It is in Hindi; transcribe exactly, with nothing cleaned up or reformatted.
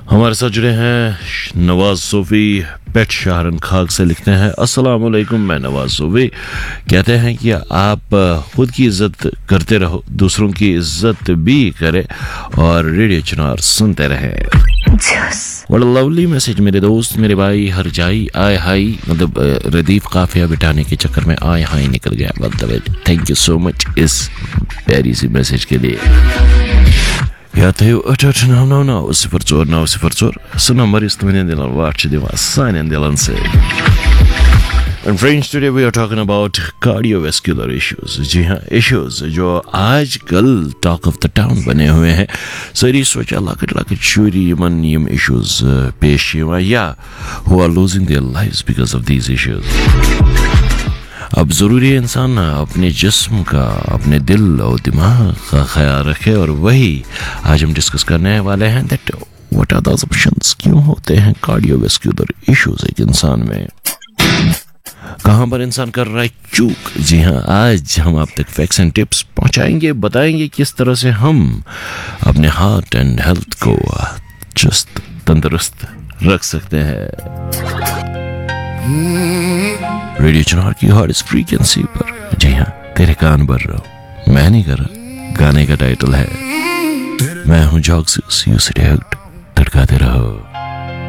हमारे साथ जुड़े हैं नवाज सूफी पेट शाहरन खाक से। लिखते हैं, अस्सलाम वालेकुम, मैं नवाज सूफी। कहते हैं कि आप खुद की इज्जत करते रहो, दूसरों की इज्जत भी करें और रेडियो चुनार सुनते रहें। बड़ा लवली मैसेज मेरे दोस्त, मेरे भाई। हर जाई आय हाई, मतलब रदीफ काफिया बिठाने के चक्कर में आय हाई निकल गया। मतलब थैंक यू सो मच इस प्यारी सी मैसेज के लिए। या तो अठ अठ नौ नौ नौ सिफर चोर नौ सिफर चोर सो नंबर इस्तेमाल दिलन वाच दिवा साइन दिलन से। And friends, today we are talking about cardiovascular issues. जी हाँ, issues जो आजकल talk of the town बने हुए हैं। सारी सोचा लाकट लाकट शूरी यमन यम issues पेश हुआ या who are losing their lives because of these issues. अब ज़रूरी है इंसान अपने जिस्म का, अपने दिल और दिमाग का ख्याल रखे, और वही आज हम डिस्कस करने वाले हैं that what are the options, क्यों होते हैं कार्डियोवैस्कुलर इश्यूज एक इंसान में, कहाँ पर इंसान कर रहा है चूक। जी हाँ, आज हम आप तक फैक्ट्स एंड टिप्स पहुंचाएंगे, बताएंगे किस तरह से हम अपने हार्ट एंड हेल्थ को चुस्त तंदुरुस्त रख सकते हैं। रेडियो चुनार की हॉट फ्रीक्वेंसी पर, जी हाँ, तेरे कान भर रहा, मैं नहीं कर रहा। गाने का टाइटल है मैं हूं जॉक्सिस, यू सिटी हक्ड, तड़काते रहो।